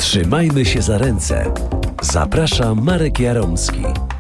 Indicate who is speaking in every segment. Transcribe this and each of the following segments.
Speaker 1: Trzymajmy się za ręce. Zaprasza Marek Jaromski.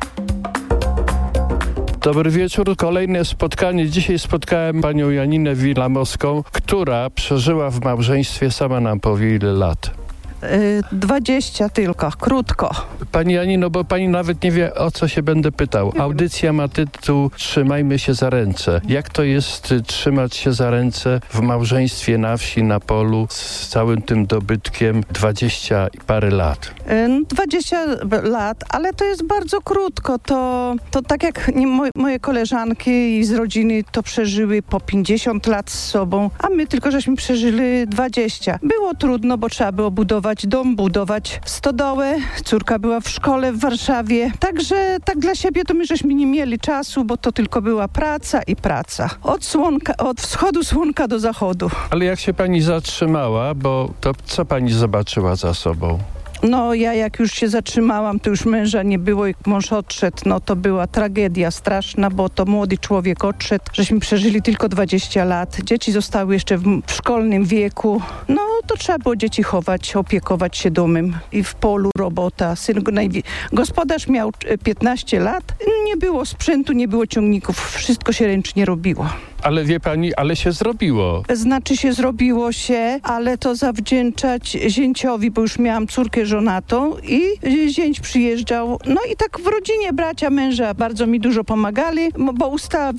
Speaker 2: Dobry wieczór, kolejne spotkanie. Dzisiaj spotkałem panią Janinę Wilamowską, która przeżyła w małżeństwie, sama nam powie ile lat.
Speaker 3: 20 tylko, krótko.
Speaker 2: Pani Janino, bo pani nawet nie wie, o co się będę pytał. Audycja ma tytuł Trzymajmy się za ręce. Jak to jest trzymać się za ręce w małżeństwie na wsi, na polu, z całym tym dobytkiem 20 i parę lat?
Speaker 3: 20 lat, ale to jest bardzo krótko. To tak jak moje koleżanki z rodziny to przeżyły po 50 lat z sobą, a my tylko żeśmy przeżyli 20. Było trudno, bo trzeba było budować dom, budować stodołę. Córka była w szkole w Warszawie. Także tak dla siebie to my żeśmy nie mieli czasu, bo to tylko była praca i praca. Od wschodu słonka do zachodu.
Speaker 2: Ale jak się pani zatrzymała, bo to co pani zobaczyła za sobą?
Speaker 3: No ja jak już się zatrzymałam, to już męża nie było, jak mąż odszedł, no to była tragedia straszna, bo to młody człowiek odszedł, żeśmy przeżyli tylko 20 lat. Dzieci zostały jeszcze w szkolnym wieku. No to trzeba było dzieci chować, opiekować się domem i w polu robota. Gospodarz miał 15 lat, nie było sprzętu, nie było ciągników, wszystko się ręcznie robiło.
Speaker 2: Ale wie pani, ale się zrobiło.
Speaker 3: Znaczy się zrobiło się, ale to zawdzięczać zięciowi, bo już miałam córkę żonatą i zięć przyjeżdżał. No i tak w rodzinie bracia męża bardzo mi dużo pomagali, bo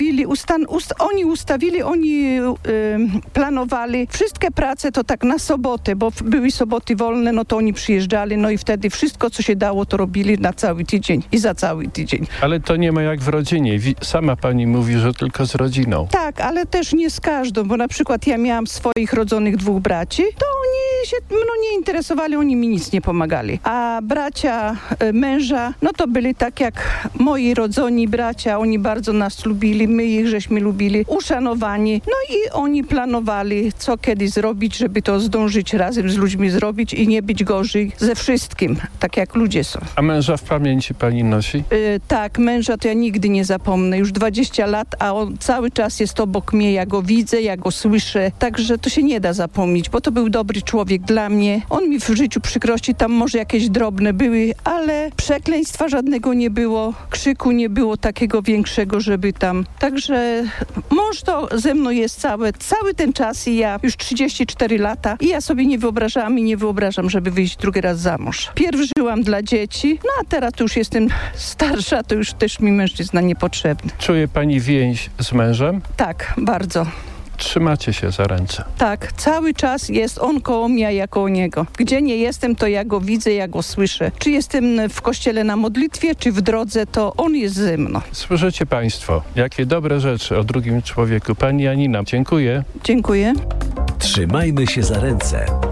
Speaker 3: oni planowali. Wszystkie prace to tak na sobotę, bo były soboty wolne, no to oni przyjeżdżali, no i wtedy wszystko, co się dało, to robili na cały tydzień i za cały tydzień.
Speaker 2: Ale to nie ma jak w rodzinie. Sama pani mówi, że tylko z rodziną.
Speaker 3: Tak, ale też nie z każdą, bo na przykład ja miałam swoich rodzonych 2 braci, to oni się nie interesowali, oni mi nic nie pomagali. A bracia męża, no to byli tak jak moi rodzoni bracia, oni bardzo nas lubili, my ich żeśmy lubili, uszanowani. No i oni planowali, co kiedy zrobić, żeby to zdążyć razem z ludźmi zrobić i nie być gorzej ze wszystkim, tak jak ludzie są.
Speaker 2: A męża w pamięci pani nosi?
Speaker 3: Tak, męża to ja nigdy nie zapomnę. Już 20 lat, a on cały czas jest obok mnie, ja go widzę, ja go słyszę, także to się nie da zapomnieć, bo to był dobry człowiek dla mnie. On mi w życiu przykrości tam może jakieś drobne były, ale przekleństwa żadnego nie było, krzyku nie było takiego większego, żeby tam. Także mąż to ze mną jest cały ten czas i ja już 34 lata i ja sobie nie wyobrażam, żeby wyjść drugi raz za mąż. Pierw żyłam dla dzieci, no a teraz to już jestem starsza, to już też mi mężczyzna niepotrzebny.
Speaker 2: Czuje pani więź z mężem?
Speaker 3: Tak, bardzo.
Speaker 2: Trzymacie się za ręce.
Speaker 3: Tak, cały czas jest on koło mnie, a ja koło niego. Gdzie nie jestem, to ja go widzę, ja go słyszę. Czy jestem w kościele na modlitwie, czy w drodze, to on jest ze mną.
Speaker 2: Słyszycie państwo, jakie dobre rzeczy o drugim człowieku. Pani Janina, dziękuję.
Speaker 3: Dziękuję.
Speaker 1: Trzymajmy się za ręce.